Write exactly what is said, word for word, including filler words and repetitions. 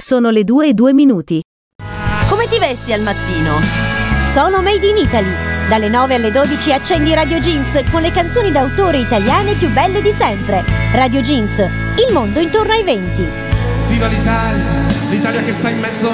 Sono le due e due minuti. Come ti vesti al mattino? Sono Made in Italy. Dalle nove alle dodici accendi Radio Jeans con le canzoni d'autore italiane più belle di sempre. Radio Jeans, il mondo intorno ai venti. Viva l'Italia, l'Italia che sta in mezzo